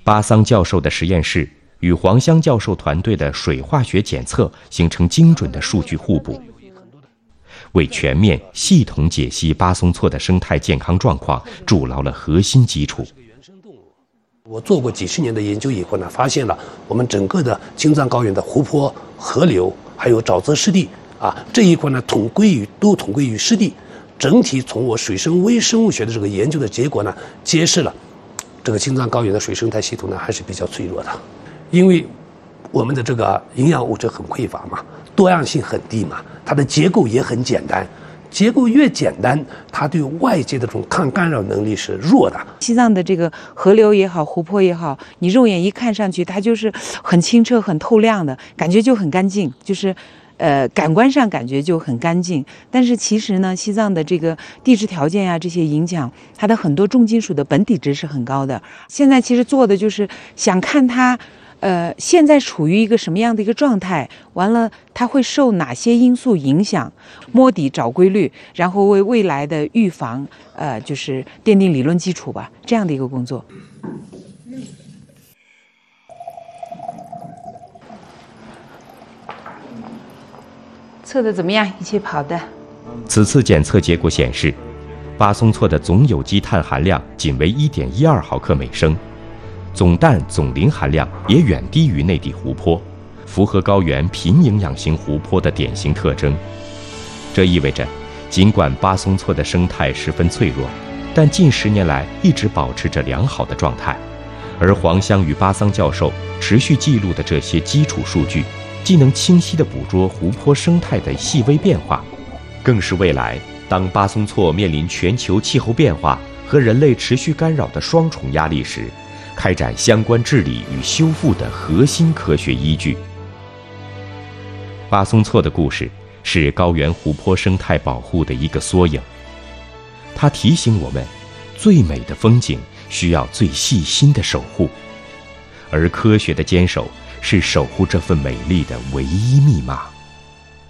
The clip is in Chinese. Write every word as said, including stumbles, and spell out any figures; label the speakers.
Speaker 1: 巴桑教授的实验室与黄香教授团队的水化学检测形成精准的数据互补，为全面系统解析巴松措的生态健康状况筑牢了核心基础。
Speaker 2: 我做过几十年的研究以后呢，发现了我们整个的青藏高原的湖泊、河流还有沼泽湿地啊，这一块呢统归于都统归于湿地。整体从我水生微生物学的这个研究的结果呢，揭示了这个青藏高原的水生态系统呢还是比较脆弱的，因为我们的这个营养物质很匮乏嘛，多样性很低嘛，它的结构也很简单。结构越简单，它对外界的这种抗干扰能力是弱的。
Speaker 3: 西藏的这个河流也好，湖泊也好，你肉眼一看上去，它就是很清澈、很透亮的感觉，就很干净，就是。呃，感官上感觉就很干净，但是其实呢，西藏的这个地质条件呀、啊，这些影响，它的很多重金属的苯底值是很高的。现在其实做的就是想看它，呃，现在处于一个什么样的一个状态，完了它会受哪些因素影响，摸底找规律，然后为未来的预防，呃，就是奠定理论基础吧，这样的一个工作。测的怎么样？一起跑的。
Speaker 1: 此次检测结果显示，巴松措的总有机碳含量仅为 一点一二毫克每升，总氮总磷含量也远低于内地湖泊，符合高原贫营养型湖泊的典型特征。这意味着，尽管巴松措的生态十分脆弱，但近十年来一直保持着良好的状态。而黄香与巴桑教授持续记录的这些基础数据，既能清晰地捕捉湖泊生态的细微变化，更是未来当巴松措面临全球气候变化和人类持续干扰的双重压力时，开展相关治理与修复的核心科学依据。巴松措的故事是高原湖泊生态保护的一个缩影，它提醒我们，最美的风景需要最细心的守护，而科学的坚守是守护这份美丽的唯一密码。